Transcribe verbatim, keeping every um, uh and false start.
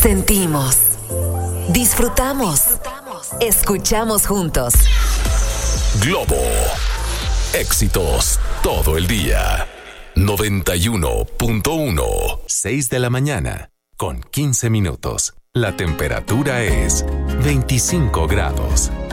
Sentimos, disfrutamos, escuchamos juntos. Globo. Éxitos todo el día. noventa y uno punto uno. seis de la mañana con quince minutos. La temperatura es veinticinco grados.